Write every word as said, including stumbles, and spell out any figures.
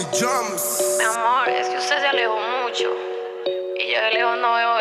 Drums. Mi amor, es que usted se alejó mucho y yo de lejos no veo